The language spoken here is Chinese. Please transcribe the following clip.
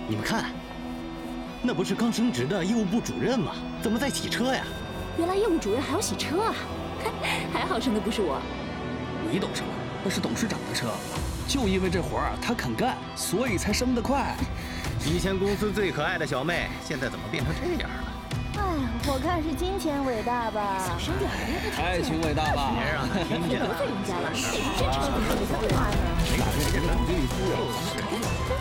你们看，那不是刚升职的业务部主任吗？怎么在洗车呀？ 原来业务主任还要洗车啊！还好升的不是我。 你懂什么？那是董事长的车。就因为这活儿他肯干，所以才升得快。 以前公司最可爱的小妹，现在怎么变成这样了？ 哎，我看是金钱伟大吧。 小声点，别让他听见。 爱情伟大吧？ 别让他听见了。 得罪人家了，你得是真诚的对他呢。 哪个人家总经理夫人？